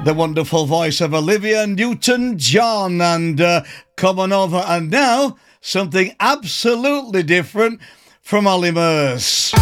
The wonderful voice of Olivia Newton-John, and come on over. And now, something absolutely different from Olly Murs.